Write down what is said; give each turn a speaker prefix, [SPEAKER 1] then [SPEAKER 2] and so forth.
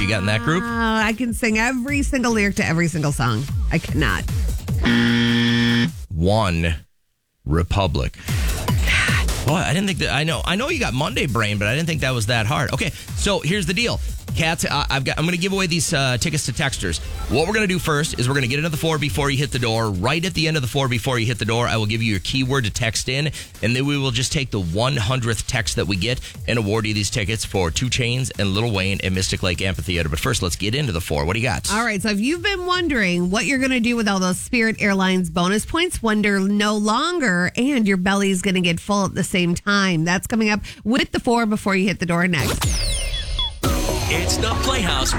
[SPEAKER 1] you got in that group?
[SPEAKER 2] I can sing every single lyric to every single song. I cannot.
[SPEAKER 1] One Republic. Boy, I didn't think that. I know you got Monday brain, but I didn't think that was that hard. Okay, so here's the deal. Cats, I'm going to give away these tickets to texters. What we're going to do first is we're going to get into the 4 before you hit the door. Right at the end of the 4 before you hit the door, I will give you your keyword to text in, and then we will just take the 100th text that we get and award you these tickets for 2 Chainz and Lil Wayne at Mystic Lake Amphitheater. But first, let's get into the 4. What do you got?
[SPEAKER 2] All right, so if you've been wondering what you're going to do with all those Spirit Airlines bonus points, wonder no longer, and your belly's going to get full at the same time. That's coming up with the 4 before you hit the door next.
[SPEAKER 3] It's the Playhouse